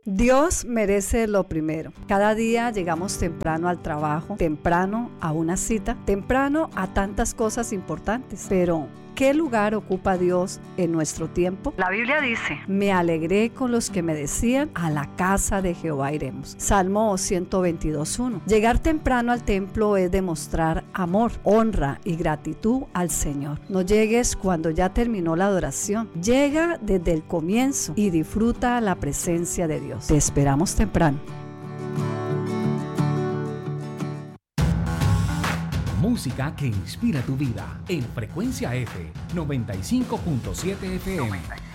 Dios merece lo primero. Cada día llegamos temprano al trabajo, temprano a una cita, temprano a tantas cosas importantes. Pero, ¿qué lugar ocupa Dios en nuestro tiempo? La Biblia dice: me alegré con los que me decían, a la casa de Jehová iremos. Salmo 122:1. Llegar temprano al templo es demostrar amor, honra y gratitud al Señor. No llegues cuando ya terminó la adoración. Llega desde el comienzo y disfruta la presencia de Dios. Te esperamos temprano. Música que inspira tu vida en Frecuencia F 95.7 FM.